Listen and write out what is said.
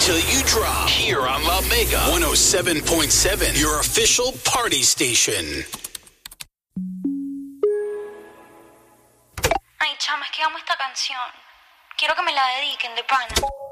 till you drop. Here on La Mega 107.7, your official party station. Ay, chama, es que amo esta canción. Quiero que me la dediquen de pana.